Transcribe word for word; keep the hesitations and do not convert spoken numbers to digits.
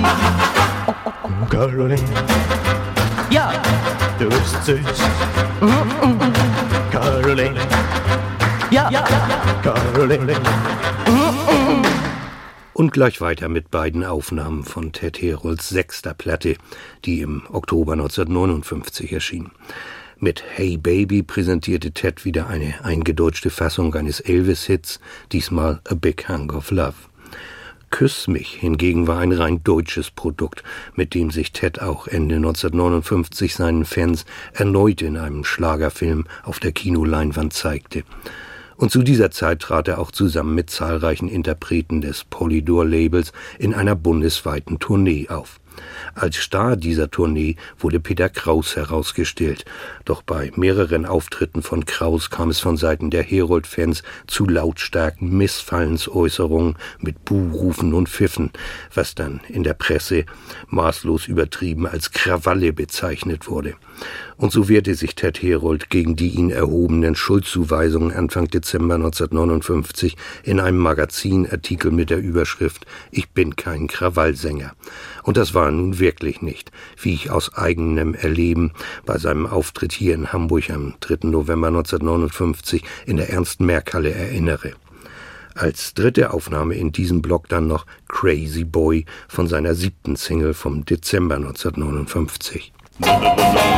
Caroline, Ja. du bist süß. Caroline, Ja. Ja. Caroline. Und gleich weiter mit beiden Aufnahmen von Ted Herolds sechster Platte, die im Oktober neunzehnhundertneunundfünfzig erschien. Mit Hey Baby präsentierte Ted wieder eine eingedeutschte Fassung eines Elvis-Hits, diesmal A Big Hunk of Love. Küss mich hingegen war ein rein deutsches Produkt, mit dem sich Ted auch Ende neunzehnhundertneunundfünfzig seinen Fans erneut in einem Schlagerfilm auf der Kinoleinwand zeigte. Und zu dieser Zeit trat er auch zusammen mit zahlreichen Interpreten des Polydor-Labels in einer bundesweiten Tournee auf. Als Star dieser Tournee wurde Peter Kraus herausgestellt. Doch bei mehreren Auftritten von Kraus kam es von Seiten der Herold-Fans zu lautstarken Missfallensäußerungen mit Buhrufen und Pfiffen, was dann in der Presse maßlos übertrieben als Krawalle bezeichnet wurde. Und so wehrte sich Ted Herold gegen die ihn erhobenen Schuldzuweisungen Anfang Dezember neunzehnhundertneunundfünfzig in einem Magazinartikel mit der Überschrift »Ich bin kein Krawallsänger«. Und das war nun wirklich nicht, wie ich aus eigenem Erleben bei seinem Auftritt hier in Hamburg am dritten November neunzehnhundertneunundfünfzig in der Ernst-Merck-Halle erinnere. Als dritte Aufnahme in diesem Block dann noch Crazy Boy von seiner siebten Single vom Dezember neunzehnhundertneunundfünfzig.